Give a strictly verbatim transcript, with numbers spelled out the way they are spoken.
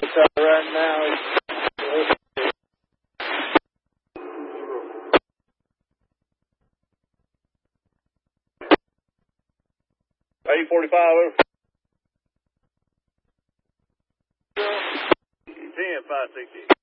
So right now it's eight forty-five. ten five sixty.